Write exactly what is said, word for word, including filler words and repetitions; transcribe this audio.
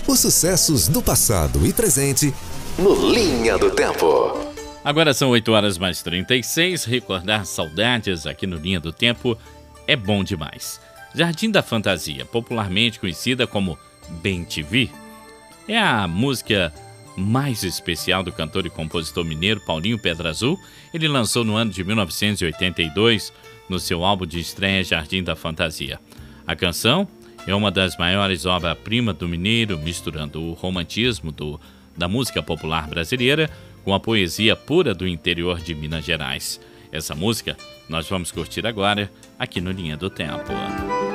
Os sucessos do passado e presente no Linha do Tempo. Agora são oito horas mais trinta e seis. Recordar saudades aqui no Linha do Tempo é bom demais. Jardim da Fantasia, popularmente conhecida como Bem Te Vi, é a música mais especial do cantor e compositor mineiro Paulinho Pedra Azul. Ele lançou no ano de mil novecentos e oitenta e dois no seu álbum de estreia Jardim da Fantasia. A canção é uma das maiores obras-primas do mineiro, misturando o romantismo do, da música popular brasileira com a poesia pura do interior de Minas Gerais. Essa música nós vamos curtir agora aqui no Linha do Tempo.